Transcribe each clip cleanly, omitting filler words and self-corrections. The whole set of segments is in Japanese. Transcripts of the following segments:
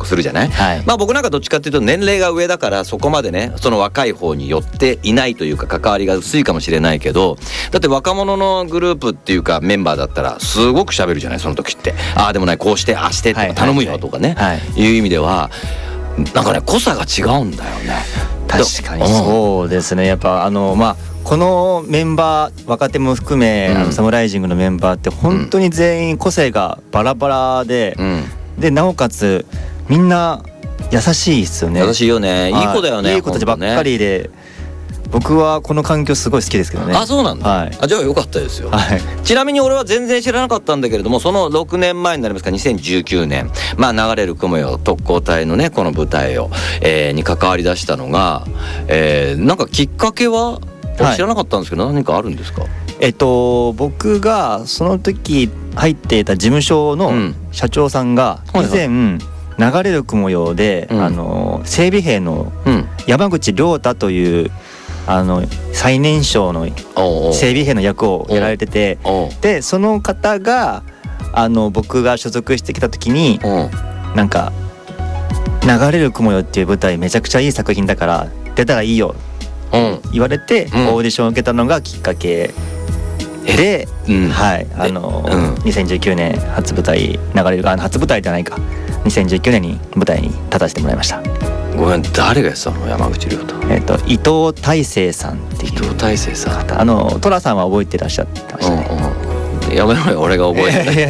するじゃない、まあ僕なんかどっちかっていうと年齢が上だからそこまでねその若い方に寄っていないというか関わりが薄いかもしれないけど、だって若者のグループっていうかメンバーだったらすごく喋るじゃないその時って。ああでもないこうしてああしてとか頼むよとかね、いう意味ではなんかね濃さが違うんだよね。 確かにそうですね。やっぱまあこのメンバー若手も含め、サムライジングのメンバーって本当に全員個性がバラバラで、でなおかつみんな優しいですよね。 優しいよね。いい子だよね。 いい子たちばっかりで、僕はこの環境すごい好きですけどね。 あ、そうなんだ。あ、じゃあよかったですよ。ちなみに俺は全然知らなかったんだけれども、その6年前になりますか、2019年、まあ流れる雲よ特攻隊のねこの舞台を、に関わりだしたのが、なんかきっかけは知らなかったんですけど、何かあるんですか？ 僕がその時入っていた事務所の社長さんが以前流れる雲よで、整備兵の山口亮太という最年少の整備兵の役をやられてて、でその方が僕が所属してきた時になんか「流れる雲よ」っていう舞台めちゃくちゃいい作品だから出たらいいよ言われてオーディションを受けたのがきっかけで、2019年初舞台流れる初舞台じゃないか2019年に舞台に立たせてもらいました。 ごめん、誰がやってたの？山口亮太。 伊藤大成さんっていう。伊藤大成さん。 寅さんは覚えてらっしゃってましたね。 やめろよ、俺が覚えてない。 い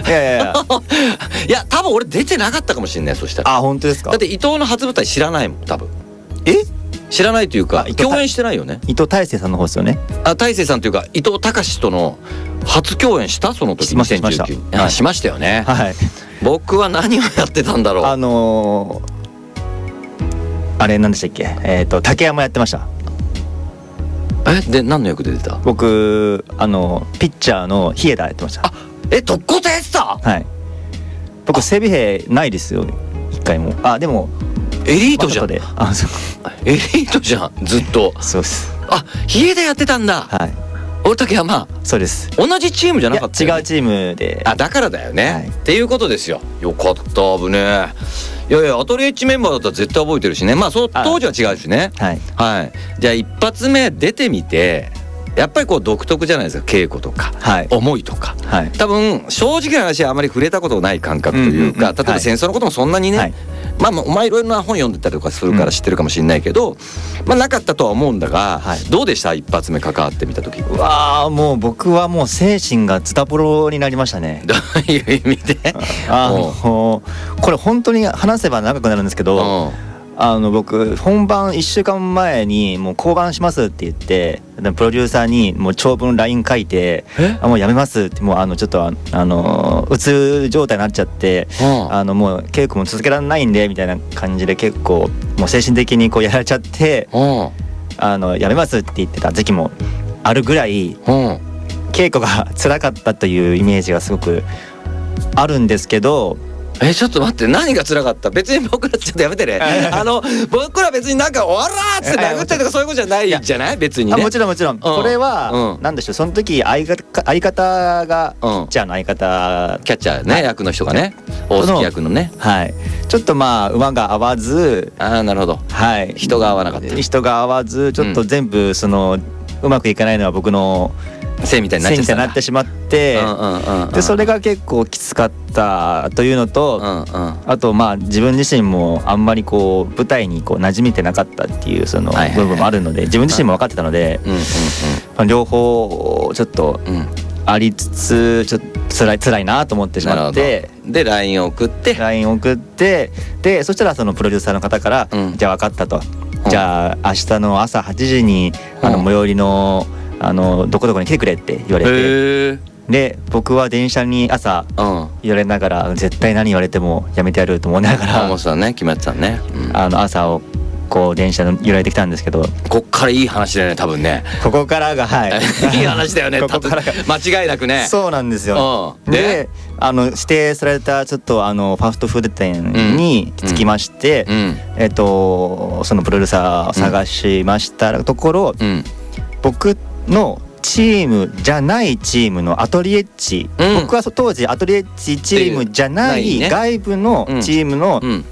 や多分俺出てなかったかもしれない。そしたら。 あ、本当ですか？ だって伊藤の初舞台知らないもん多分。知らないというか共演してないよね。 伊藤大成さんの方ですよね。 あ、大成さんというか伊藤隆との初共演したその時。 しました。 しましたよね。 はい。 僕は何をやってたんだろう。 あれ何でしたっけ、竹山やってました。 で何の役で出た？ 僕ピッチャーの日枝やってました。 あ、特攻隊やってた？ はい。僕整備兵ないですよ一回も。あ、でもエリートじゃん。エリートじゃんずっと。 そうです。 あ、日枝やってたんだ。 はい。 俺竹山。 そうです。 同じチームじゃなかった？ 違うチームで。 あ、だからだよね。っていうことですよ。よかった。危ねえ。いやいや、アトリエッジメンバーだったら絶対覚えてるしね。まあそう当時は違うしね。はい。じゃあ一発目出てみて、やっぱりこう独特じゃないですか。稽古とか、思いとか。多分正直な話はあまり触れたことない感覚というか、例えば戦争のこともそんなにね、まあお前いろいろな本読んでたりとかするから知ってるかもしれないけど、まあなかったとは思うんだが、どうでした？一発目関わってみた時。 うわあ、もう僕はもう精神がズタボロになりましたね。 どういう意味で？ これ本当に話せば長くなるんですけど、僕本番1週間前にもう降板しますって言ってプロデューサーにもう長文 LINE 書いてもうやめますって、もうちょっとうつ状態になっちゃって、もう稽古も続けられないんでみたいな感じで結構もう精神的にこうやられちゃって、やめますって言ってた時期もあるぐらい稽古が辛かったというイメージがすごくあるんですけど。 ちょっと待って、何が辛かった？別に僕らちょっとやめてね。僕ら別になんか「おら!」っつって殴ったりとかそういうことじゃないじゃない別にね。 もちろんもちろん。これはなんでしょう、その時相方がピッチャーの相方、 キャッチャーね役の人がね、大月役のね、 ちょっとまあ馬が合わず、 なるほど、人が合わなかった。 人が合わずちょっと全部うまくいかないのは僕のせいみたいになってしまって、でそれが結構きつかったというのと、あとまあ自分自身もあんまりこう舞台にこう馴染めてなかったっていうその部分もあるので、自分自身も分かってたので、両方ちょっとありつつちょっと辛いなと思ってしまって、 で LINE を送ってでそしたらそのプロデューサーの方から「じゃあ分かった」と「じゃあ明日の朝8時に最寄りのどこどこに来てくれ」って言われて、で僕は電車に朝言われながら絶対何言われてもやめてやると思いながら、 もうそうね決まってたね、 朝をこう電車に揺られてきたんですけど、 こっからいい話だよね多分ね。 ここからがいい話だよね。ここからが間違いなくね。 そうなんですよ。で指定されたちょっとファストフード店に着きまして、そのプロデューサーを探しましたところ、僕のチームじゃないチームのアトリエッジ、僕は当時アトリエッジチームじゃない外部のチームの